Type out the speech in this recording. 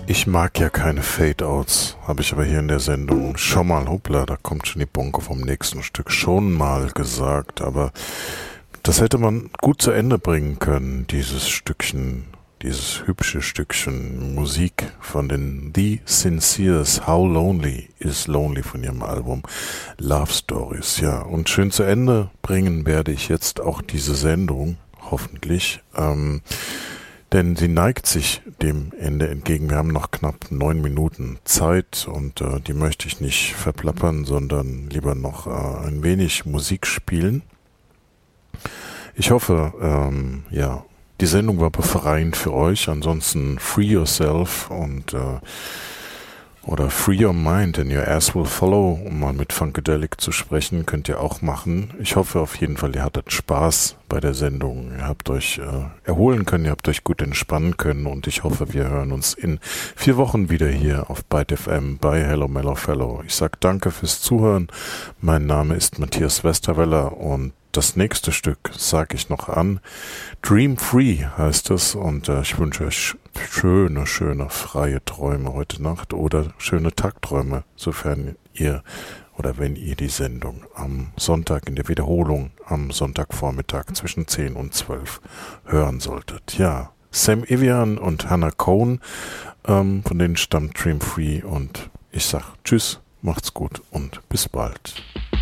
Ich mag ja keine Fade-Outs, habe ich aber hier in der Sendung schon mal, hoppla, da kommt schon die Bonke vom nächsten Stück, schon mal gesagt, aber das hätte man gut zu Ende bringen können, dieses Stückchen, dieses hübsche Stückchen Musik von den The Sinceres, How Lonely is Lonely von ihrem Album Love Stories, ja, und schön zu Ende bringen werde ich jetzt auch diese Sendung, hoffentlich, denn sie neigt sich dem Ende entgegen. Wir haben noch knapp 9 Minuten Zeit und die möchte ich nicht verplappern, sondern lieber noch ein wenig Musik spielen. Ich hoffe, ja, die Sendung war befreiend für euch. Ansonsten free yourself und oder free your mind and your ass will follow, um mal mit Funkadelic zu sprechen, könnt ihr auch machen. Ich hoffe auf jeden Fall, ihr hattet Spaß bei der Sendung. Ihr habt euch erholen können, ihr habt euch gut entspannen können und ich hoffe, wir hören uns in 4 Wochen wieder hier auf Byte FM bei Hello Mellow Fellow. Ich sage danke fürs Zuhören. Mein Name ist Matthias Westerweller und das nächste Stück sage ich noch an. Dream Free heißt es und ich wünsche euch schöne, freie Träume heute Nacht oder schöne Tagträume, sofern ihr oder wenn ihr die Sendung am Sonntag in der Wiederholung am Sonntagvormittag zwischen 10 und 12 hören solltet. Ja, Sam Evian und Hannah Cohn, von denen stammt Dream Free und ich sag Tschüss, macht's gut und bis bald.